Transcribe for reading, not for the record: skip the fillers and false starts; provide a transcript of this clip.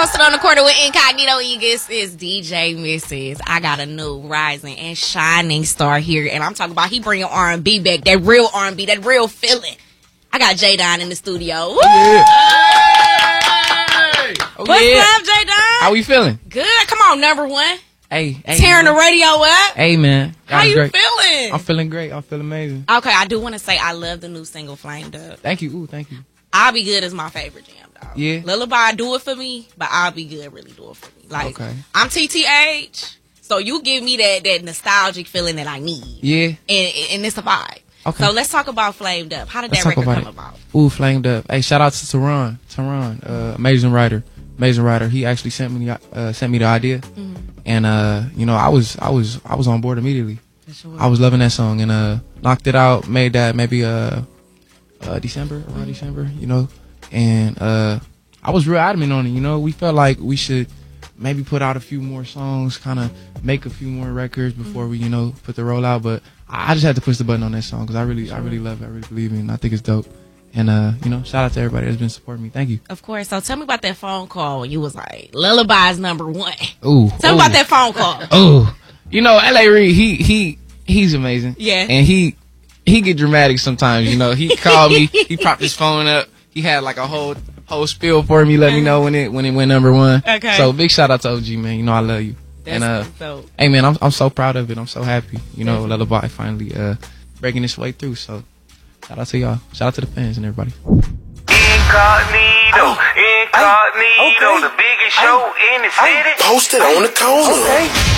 Posted on the corner with Incognito Egus is DJ Mrs. I got a new rising and shining star here, and I'm talking about he bringing R&B back, that real R&B, that real feeling. I got J-Don in the studio. Woo! Yeah. What's up, J-Don? How we feeling? Good. Come on, number one. Hey, tearing the radio up. Hey, man. How you great. feeling? I'm feeling great. I'm feeling amazing. Okay, I do want to say I love the new single, Flamed Up. Thank you. Ooh, thank you. I'll Be Good is my favorite jam, dog. Yeah. Lullaby do it for me, but I'll Be Good really do it for me. Like, okay. I'm TTH, so you give me that nostalgic feeling that I need. Yeah. And it's a vibe. Okay. So let's talk about Flamed Up. How did that record come about? Ooh, Flamed Up. Hey, shout out to Tehran. Amazing writer. He actually sent me the idea, and you know, I was on board immediately. Sure. I was loving that song, and knocked it out. Made that maybe December, you know, and I was real adamant on it. You know, we felt like we should maybe put out a few more songs, kind of make a few more records before we, you know, put the roll out. But I just had to push the button on that song because I really love it. I really believe in it, and I think it's dope. And, you know, shout out to everybody that's been supporting me. Thank you. Of course. So tell me about that phone call when you was like, Lullaby's number one. Ooh. Tell me about that phone call. Ooh. You know, L.A. Reid, he's amazing. Yeah. And he get dramatic sometimes, you know. He called me. He propped his phone up. He had like a whole spiel for me, let me know when it went number one. Okay. So big shout out to OG, man. You know I love you. That's dope. Hey, man, I'm so proud of it. I'm so happy. You know, Lullaby finally breaking its way through. So shout out to y'all. Shout out to the fans and everybody. Incognito, the biggest show in the city. Posted on the corner.